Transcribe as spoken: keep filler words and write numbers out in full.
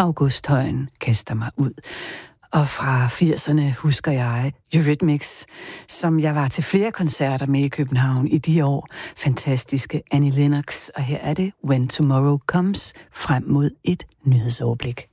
Augusthøjen kaster mig ud. Og fra firserne husker jeg Eurythmics, som jeg var til flere koncerter med i København i de år. Fantastiske Annie Lennox, og her er det When Tomorrow Comes frem mod et nyhedsoverblik.